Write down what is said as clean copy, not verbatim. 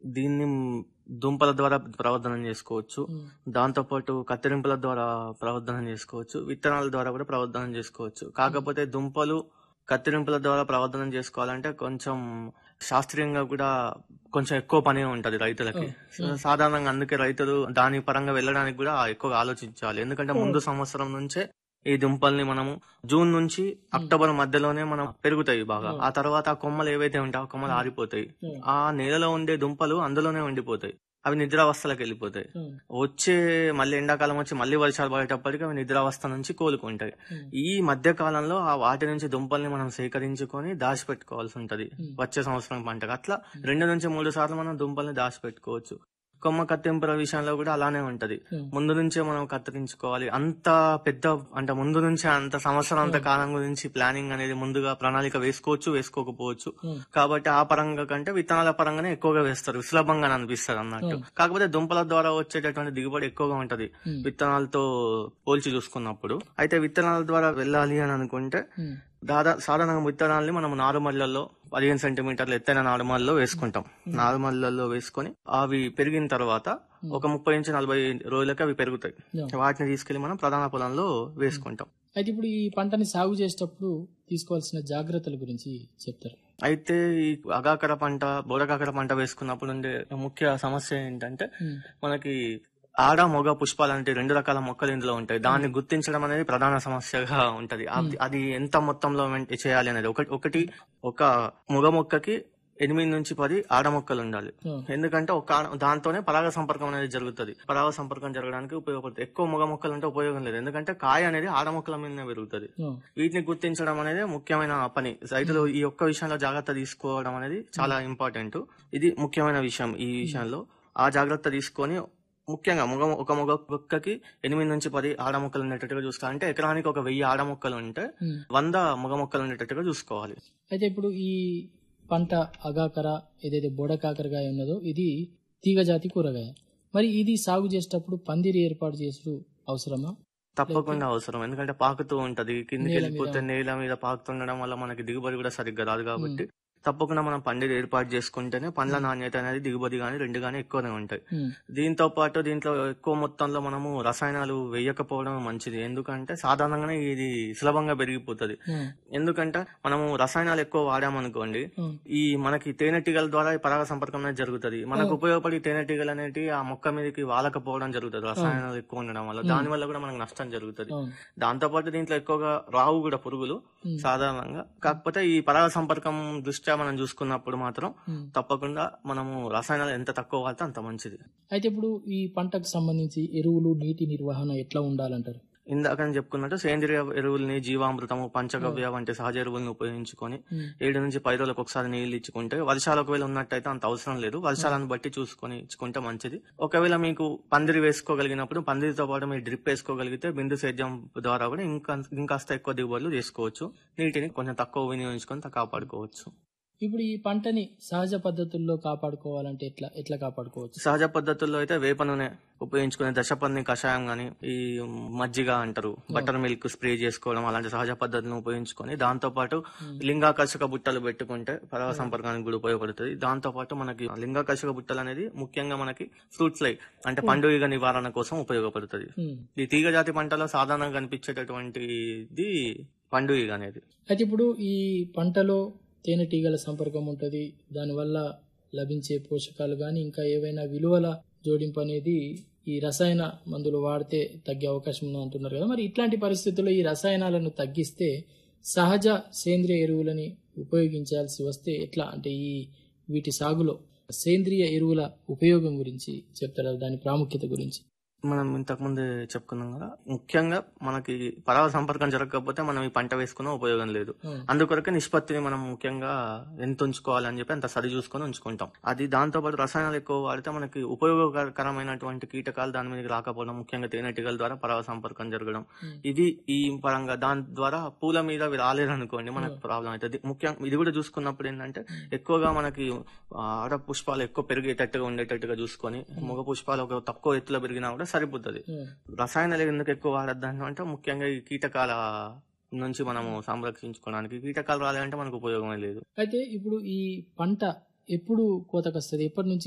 దీన్ని దుంపల ద్వారా ప్రవర్ధనం చేసుకోవచ్చు. దాంతోపాటు కత్తిరింపుల ద్వారా ప్రవర్ధనం చేసుకోవచ్చు. విత్తనాల ద్వారా కూడా ప్రవర్ధనం చేసుకోవచ్చు. కాకపోతే దుంపలు కత్తిరింపుల ద్వారా ప్రవర్ధనం చేసుకోవాలంటే కొంచెం శాస్త్రీయంగా కూడా కొంచెం ఎక్కువ పని ఉంటది రైతులకి. సాధారణంగా అందుకే రైతులు దాని పరంగా వెళ్ళడానికి కూడా ఎక్కువగా ఆలోచించాలి. ఎందుకంటే ముందు సంవత్సరం నుంచే ఈ దుంపల్ని మనము జూన్ నుంచి అక్టోబర్ మధ్యలోనే మనం పెరుగుతాయి బాగా. ఆ తర్వాత ఆ కొమ్మలు ఏవైతే ఉంటాయో ఆ కొమ్మలు ఆరిపోతాయి. ఆ నేలలో ఉండే దుంపలు అందులోనే ఉండిపోతాయి. అవి నిద్రావస్థలకు వెళ్ళిపోతాయి. వచ్చే మళ్ళీ ఎండాకాలం వచ్చి మళ్ళీ వర్షాలు పడేటప్పటికి అవి నిద్రావస్థ నుంచి కోలుకుంటాయి. ఈ మధ్య కాలంలో ఆ వాటి నుంచి దుంపల్ని మనం సేకరించుకొని దాచిపెట్టుకోవాల్సి ఉంటది వచ్చే సంవత్సరం పంటకు. అట్లా 2 నుంచి 3 సార్లు మనం దుంపల్ని దాచిపెట్టుకోవచ్చు. కొమ్మ కత్తింపుల విషయంలో కూడా అలానే ఉంటది. ముందు నుంచే మనం కత్తిరించుకోవాలి. అంత పెద్ద అంటే ముందు నుంచే అంత సంవత్సరం అంత కాలం గురించి ప్లానింగ్ అనేది ముందుగా ప్రణాళిక వేసుకోవచ్చు, వేసుకోకపోవచ్చు. కాబట్టి ఆ పరంగా కంటే విత్తనాల పరంగానే ఎక్కువగా వేస్తారు, సులభంగా అనిపిస్తారు అన్నట్టు. కాకపోతే దుంపల ద్వారా వచ్చేటటువంటి దిగుబడి ఎక్కువగా ఉంటది విత్తనాలతో పోల్చి చూసుకున్నప్పుడు. అయితే విత్తనాల ద్వారా వెళ్ళాలి అని అనుకుంటే సాధారణంగా విత్తనాలని మనం నారుమల్లలో 15 సెంటీమీటర్ల ఎత్తైన నారుమల్లో వేసుకుంటాం. నారుమల్లలో వేసుకొని అవి పెరిగిన తర్వాత ఒక 30 నుంచి 40 రోజులకి అవి పెరుగుతాయి. వాటిని తీసుకెళ్లి మనం ప్రధాన పొలంలో వేసుకుంటాం. అయితే ఇప్పుడు ఈ పంటని సాగు చేసేటప్పుడు తీసుకోవాల్సిన జాగ్రత్తల గురించి చెప్తారు. అయితే ఈ అగాకర పంట, బోడకాకర పంట వేసుకున్నప్పుడు ఉండే ముఖ్య సమస్య ఏంటంటే మనకి ఆడ మగ పుష్పాలు అంటే 2 రకాల మొక్కలు ఇందులో ఉంటాయి. దాన్ని గుర్తించడం అనేది ప్రధాన సమస్యగా ఉంటది. అది ఎంత మొత్తంలో చేయాలి అనేది ఒక మగ మొక్కకి 8 నుంచి 10 ఆడ మొక్కలు ఉండాలి. ఎందుకంటే దాంతోనే పరాగ సంపర్కం అనేది జరుగుతుంది. పరాగ సంపర్కం జరగడానికి ఉపయోగపడుతుంది. ఎక్కువ మగ మొక్కలు అంటే ఉపయోగం లేదు. ఎందుకంటే కాయ అనేది ఆడ మొక్కల మీదనే పెరుగుతుంది. వీటిని గుర్తించడం అనేది ముఖ్యమైన పని. రైతులు ఈ ఒక్క విషయంలో జాగ్రత్త తీసుకోవడం అనేది చాలా ఇంపార్టెంట్. ఇది ముఖ్యమైన విషయం. ఈ విషయంలో ఆ జాగ్రత్త తీసుకొని ముఖ్యంగా ఒక మగ మొక్కకి 8 నుంచి 10 ఆడ మొక్కలు ఉండేటట్టుగా చూసుకోవాలి. అంటే ఎకరానికి ఒక 1000 ఆడ మొక్కలు ఉంటే 100 మగ మొక్కలు ఉండేటట్టుగా చూసుకోవాలి. అయితే ఇప్పుడు ఈ పంట అగాకర ఏదైతే బోడకాకరకాయ ఉన్నదో ఇది తీగ జాతి కూరగాయ. మరి ఇది సాగు చేసేటప్పుడు పందిరి ఏర్పాటు చేసుడు అవసరమా? తప్పకుండా అవసరం. ఎందుకంటే పాకుతూ ఉంటది, కిందికి వెళ్ళిపోతే నేల మీద పాకుతుండడం వల్ల మనకి దిగుబడి కూడా సరిగ్గా రాదు. కాబట్టి తప్పకుండా మనం పందిరి ఏర్పాటు చేసుకుంటేనే పండ్ల నాణ్యత అనేది దిగుబడి గానీ 2 గానీ ఎక్కువనే ఉంటాయి. దీంతో పాటు దీంట్లో ఎక్కువ మొత్తంలో మనము రసాయనాలు వేయకపోవడం మంచిది. ఎందుకంటే సాధారణంగానే ఇది సులభంగా పెరిగిపోతుంది. ఎందుకంటే మనము రసాయనాలు ఎక్కువ వాడామనుకోండి, ఈ మనకి తేనెటీగల ద్వారా పరాగ సంపర్కం అనేది జరుగుతుంది. మనకు ఉపయోగపడి తేనెటీగలు అనేవి ఆ మొక్క మీదకి వాలకపోవడం జరుగుతుంది రసాయనాలు ఎక్కువ ఉండడం వల్ల. దాని వల్ల కూడా మనకు నష్టం జరుగుతుంది. దాంతో పాటు దీంట్లో ఎక్కువగా రావు కూడా పురుగులు సాధారణంగా. కాకపోతే ఈ పరాగ సంపర్కం దృష్ట్యా మనం చూసుకున్నప్పుడు మాత్రం తప్పకుండా మనము రసాయనాలు ఎంత తక్కువ వాడితే అంత మంచిది. అయితే ఇప్పుడు ఈ పంటకు సంబంధించి ఎరువులు, నీటి నిర్వహణ ఎట్లా ఉండాలంటారు? ఇందాక చెప్పుకున్నట్టు సేంద్రియ ఎరువుల్ని, జీవామృతము, పంచగవ్య వంటి సహజ ఎరువుల్ని ఉపయోగించుకొని 7 నుంచి 10 రోజులకు ఒకసారి నీళ్లు ఇచ్చుకుంటే, వర్షాలు ఒకవేళ ఉన్నట్టయితే అంత అవసరం లేదు, వర్షాలను బట్టి చూసుకొని ఇచ్చుకుంటే మంచిది. ఒకవేళ మీకు పందిరి వేసుకోగలిగినప్పుడు పందిరితో పాటు మీరు డ్రిప్ వేసుకోగలిగితే బిందు సేద్యం ద్వారా కూడా ఇంకాస్త ఎక్కువ దిగుబడులు చేసుకోవచ్చు. నీటిని కొంచెం తక్కువ వినియోగించుకొని కాపాడుకోవచ్చు. ఇప్పుడు ఈ పంటని సహజ పద్ధతుల్లో కాపాడుకోవాలంటే ఎట్లా కాపాడుకోవచ్చు? సహజ పద్ధతుల్లో అయితే వేప నూనె ఉపయోగించుకునే దశపర్ణి కషాయం గానీ, ఈ మజ్జిగ అంటారు, బటర్ మిల్క్ స్ప్రే చేసుకోవడం, అలాంటి సహజ పద్ధతులను ఉపయోగించుకొని దాంతో పాటు లింగాకర్షక బుట్టలు పెట్టుకుంటే పరాగ సంపర్కానికి కూడా ఉపయోగపడుతుంది. దాంతో పాటు మనకి లింగాకర్షక బుట్టలు అనేది ముఖ్యంగా మనకి ఫ్రూట్ ఫ్లై అంటే పండుగ నివారణ కోసం ఉపయోగపడుతుంది. ఈ తీగ జాతి పంటలో సాధారణంగా కనిపించేటటువంటిది పండుగ అనేది. అయితే ఇప్పుడు ఈ పంటలో తేనెటీగల సంపర్కం ఉంటుంది. దానివల్ల లభించే పోషకాలు కానీ ఇంకా ఏవైనా విలువల జోడింపు అనేది ఈ రసాయన మందులు వాడితే తగ్గే అవకాశం ఉందని అంటున్నారు కదా. మరి ఇట్లాంటి పరిస్థితుల్లో ఈ రసాయనాలను తగ్గిస్తే సహజ సేంద్రియ ఎరువులని ఉపయోగించాల్సి వస్తే ఎట్లా? అంటే వీటి సాగులో సేంద్రియ ఎరువుల ఉపయోగం గురించి చెప్తారా, దాని ప్రాముఖ్యత గురించి? మనం ఇంతకు ముందే చెప్పుకున్నాం కదా, ముఖ్యంగా మనకి పరాగ సంపర్కం జరగకపోతే మనం ఈ పంట వేసుకున్న ఉపయోగం లేదు. అందుకొరకే నిష్పత్తిని మనం ముఖ్యంగా ఎంత ఉంచుకోవాలని చెప్పి అంత సరి చూసుకొని ఉంచుకుంటాం. అది దాంతో పాటు రసాయనాలు ఎక్కువ వాడితే మనకి ఉపయోగకరమైనటువంటి కీటకాలు దాని మీదకి రాకపోవడం, ముఖ్యంగా తేనెటీగల ద్వారా పరాగ సంపర్కం జరగడం, ఇది ఈ పరంగా దాని ద్వారా పూల మీద రాలేదనుకోండి మనకు ప్రాబ్లం అవుతుంది. ముఖ్యంగా ఇది కూడా చూసుకున్నప్పుడు ఏంటంటే ఎక్కువగా మనకి ఆడ పుష్పాలు ఎక్కువ పెరిగేటట్టుగా ఉండేటట్టుగా చూసుకొని మగ పుష్పాలు ఒక తక్కువ ఎత్తులో పెరిగినా కూడా సరిపోతుంది. రసాయనాలు ఎందుకు ఎక్కువ వాడద్దాం అంటే ముఖ్యంగా ఈ కీటకాల నుంచి మనము సంరక్షించుకోవడానికి. కీటకాలు రాలేదంటే మనకు ఉపయోగమే లేదు. అయితే ఇప్పుడు ఈ పంట ఎప్పుడు కోతకొస్తుంది, ఎప్పటి నుంచి